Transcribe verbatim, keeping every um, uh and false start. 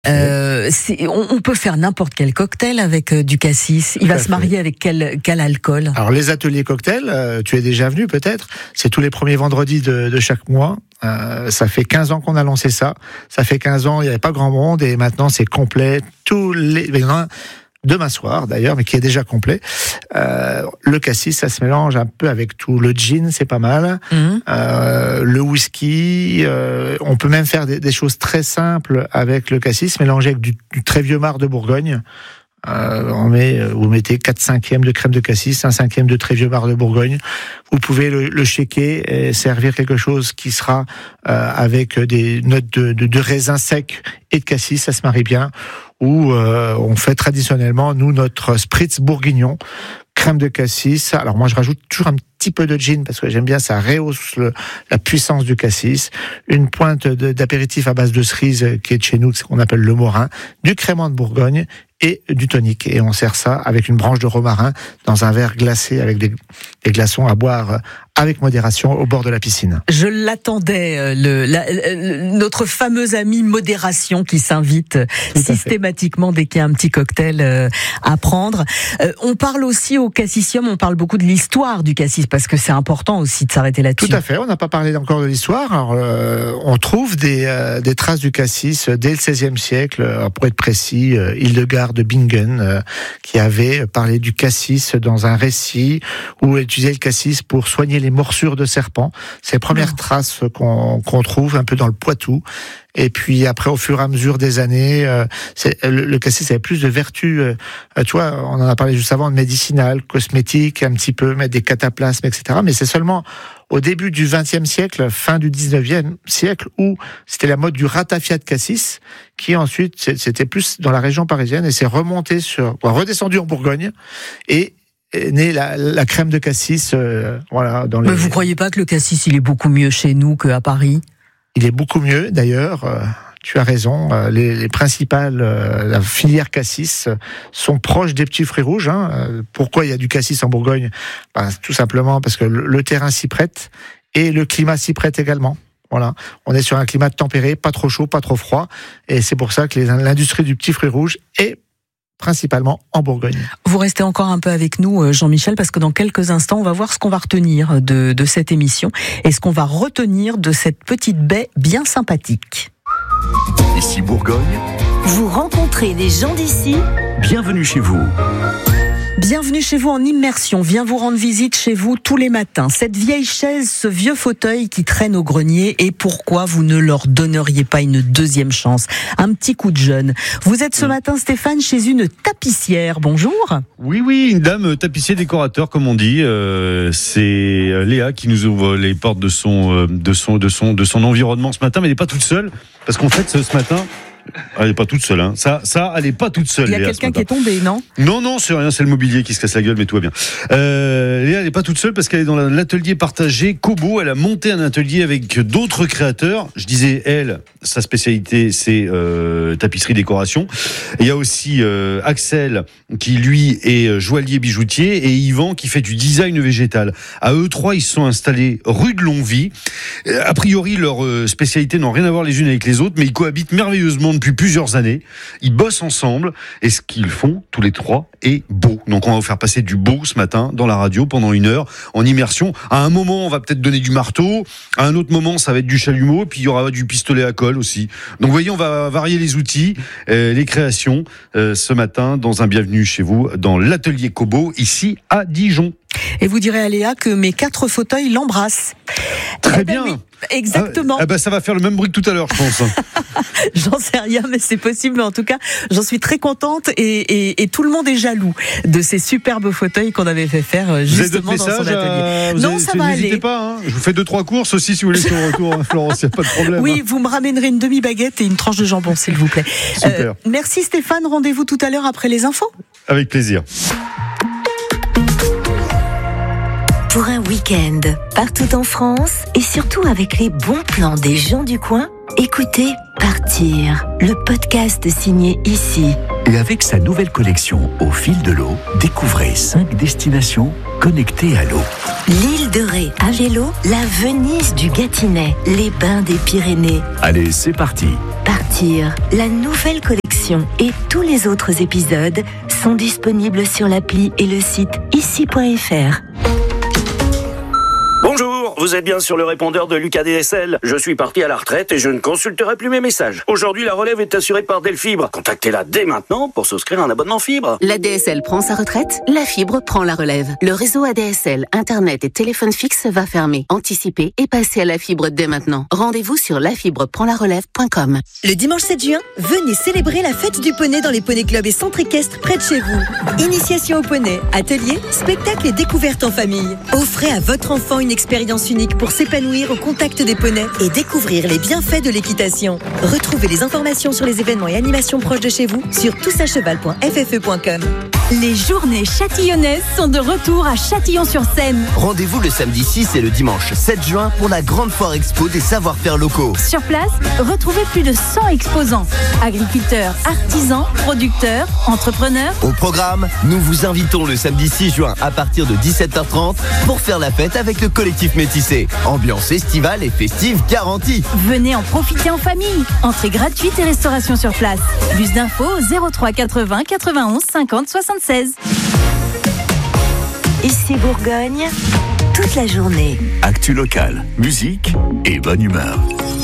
Euh, c'est, on, on peut faire n'importe quel cocktail avec euh, du cassis. Il va se marier avec quel, quel alcool? Alors les ateliers cocktails, euh, tu es déjà venu peut-être, c'est tous les premiers vendredis de, de chaque mois. Euh, ça fait quinze ans qu'on a lancé ça. Ça fait quinze ans, il n'y avait pas grand monde et maintenant c'est complet. Tous les... Il y en a un demain soir d'ailleurs, mais qui est déjà complet. Euh, le cassis, ça se mélange un peu avec tout. Le gin, c'est pas mal. Mmh. Euh, le whisky, euh, on peut même faire des, des choses très simples avec le cassis, mélangé avec du, du très vieux marc de Bourgogne. Euh, on met, vous mettez quatre cinquièmes de crème de cassis, un cinquième de très vieux marc de Bourgogne. Vous pouvez le, le shaker et servir quelque chose qui sera euh, avec des notes de, de, de raisin sec et de cassis, ça se marie bien. Ou euh, on fait traditionnellement, nous, notre spritz bourguignon, crème de cassis. Alors moi, je rajoute toujours un petit peu de gin parce que j'aime bien, ça rehausse le, la puissance du cassis. Une pointe de, d'apéritif à base de cerise qui est de chez nous, qu'on appelle le morin, du crément de Bourgogne et du tonic. Et on sert ça avec une branche de romarin dans un verre glacé avec des, des glaçons à boire avec modération au bord de la piscine. Je l'attendais, le, la, le, notre fameux ami modération qui s'invite Tout systématiquement dès qu'il y a un petit cocktail euh, à prendre. Euh, on parle aussi au cassissium, on parle beaucoup de l'histoire du cassis parce que c'est important aussi de s'arrêter là-dessus. Tout à fait, on n'a pas parlé encore de l'histoire. Alors, euh, on trouve des, euh, des traces du cassis dès le seizième siècle, euh, pour être précis, euh, Hildegarde de Bingen, euh, qui avait parlé du cassis dans un récit où elle utilisait le cassis pour soigner les morsures de serpents. C'est les premières oh. traces qu'on, qu'on trouve un peu dans le Poitou. Et puis après, au fur et à mesure des années, euh, c'est, le, le cassis avait plus de vertus. Euh, tu vois, on en a parlé juste avant, de médicinal, cosmétique, un petit peu, mettre des cataplasmes, et cetera. Mais c'est seulement au début du vingtième siècle, fin du dix-neuvième siècle, où c'était la mode du ratafia de cassis, qui ensuite, c'était plus dans la région parisienne, et c'est remonté sur, redescendu en Bourgogne, et est née la, la crème de cassis. Euh, voilà. Dans les... Mais vous croyez pas que le cassis, il est beaucoup mieux chez nous qu'à Paris? Il est beaucoup mieux, d'ailleurs. Euh, tu as raison. Euh, les, les principales, euh, la filière cassis, euh, sont proches des petits fruits rouges. Hein. Euh, pourquoi il y a du cassis en Bourgogne? Ben, tout simplement parce que le, le terrain s'y prête et le climat s'y prête également. Voilà. On est sur un climat tempéré, pas trop chaud, pas trop froid. Et c'est pour ça que les, l'industrie du petit fruit rouge est principalement en Bourgogne. Vous restez encore un peu avec nous, Jean-Michel, parce que dans quelques instants, on va voir ce qu'on va retenir de, de cette émission et ce qu'on va retenir de cette petite baie bien sympathique. Ici Bourgogne. Vous rencontrez des gens d'ici. Bienvenue chez vous. Bienvenue chez vous en immersion, viens vous rendre visite chez vous tous les matins. Cette vieille chaise, ce vieux fauteuil qui traîne au grenier, et pourquoi vous ne leur donneriez pas une deuxième chance? Un petit coup de jeune. Vous êtes ce matin, Stéphane, chez une tapissière. Bonjour. Oui, oui, une dame tapissier décorateur, comme on dit. Euh, c'est Léa qui nous ouvre les portes de son, de son, de son, de son environnement ce matin, mais elle n'est pas toute seule, parce qu'en fait, ce, ce matin... Elle n'est pas toute seule, hein. Ça, ça, elle n'est pas toute seule. Il y a Léa, quelqu'un qui est tombé, non? Non, non, c'est rien, c'est le mobilier qui se casse la gueule, mais tout va bien. Euh, Léa, elle n'est pas toute seule parce qu'elle est dans l'atelier partagé Kobo. Elle a monté un atelier avec d'autres créateurs. Je disais, elle, sa spécialité, c'est euh, tapisserie décoration. Et il y a aussi euh, Axel, qui lui est joaillier bijoutier, et Yvan, qui fait du design végétal. À eux trois, ils se sont installés rue de Longvie. A priori, leurs spécialités n'ont rien à voir les unes avec les autres, mais ils cohabitent merveilleusement depuis plusieurs années. Ils bossent ensemble et ce qu'ils font tous les trois est beau. Donc on va vous faire passer du beau ce matin dans la radio pendant une heure en immersion. À un moment, on va peut-être donner du marteau. À un autre moment, ça va être du chalumeau. Puis il y aura du pistolet à colle aussi. Donc vous voyez, on va varier les outils, euh, les créations euh, ce matin dans un bienvenue chez vous dans l'atelier Kobo ici à Dijon. Et vous direz à Léa que mes quatre fauteuils l'embrassent. Très eh ben bien. Oui, exactement. Ah, ah bah ça va faire le même bruit que tout à l'heure, je pense. J'en sais rien, mais c'est possible. Mais en tout cas, j'en suis très contente et, et, et tout le monde est jaloux de ces superbes fauteuils qu'on avait fait faire justement dans son atelier. À... Non, avez... ça va N'hésitez aller. pas, hein. Je vous fais deux trois courses aussi si vous voulez sur le retour, hein, Florence, il n'y a pas de problème. Oui, hein. vous me ramènerez une demi-baguette et une tranche de jambon, s'il vous plaît. Super. Euh, merci Stéphane, rendez-vous tout à l'heure après les infos. Avec plaisir. Pour un week-end, partout en France et surtout avec les bons plans des gens du coin, écoutez Partir, le podcast signé Ici. Et avec sa nouvelle collection Au fil de l'eau, découvrez cinq destinations connectées à l'eau. L'île de Ré à vélo, la Venise du Gâtinais, les bains des Pyrénées. Allez, c'est parti. Partir, la nouvelle collection et tous les autres épisodes sont disponibles sur l'appli et le site ici point f r. Bonjour, vous êtes bien sur le répondeur de Lucas D S L. Je suis parti à la retraite et je ne consulterai plus mes messages. Aujourd'hui, la relève est assurée par Delfibre. Contactez-la dès maintenant pour souscrire un abonnement fibre. La D S L prend sa retraite, la fibre prend la relève. Le réseau A D S L, Internet et téléphone fixe va fermer. Anticipez et passez à la fibre dès maintenant. Rendez-vous sur la fibre prend la relève point com. Le dimanche sept juin, venez célébrer la fête du poney dans les poneys clubs et centres équestres près de chez vous. Initiation au poney, ateliers, spectacles et découvertes en famille. Offrez à votre enfant une expérience unique pour s'épanouir au contact des poneys et découvrir les bienfaits de l'équitation. Retrouvez les informations sur les événements et animations proches de chez vous sur tous à cheval point f f e point com. Les journées châtillonnaises sont de retour à Châtillon-sur-Seine. Rendez-vous le samedi six et le dimanche sept juin pour la grande foire expo des savoir-faire locaux. Sur place, retrouvez plus de cent exposants. Agriculteurs, artisans, producteurs, entrepreneurs. Au programme, nous vous invitons le samedi six juin à partir de dix-sept heures trente pour faire la fête avec le collectif métissé. Ambiance estivale et festive garantie. Venez en profiter en famille. Entrée gratuite et restauration sur place. Plus d'infos au zéro trois quatre-vingts quatre-vingt-onze cinquante soixante-seize. Ici Bourgogne, toute la journée. Actu locale, musique et bonne humeur.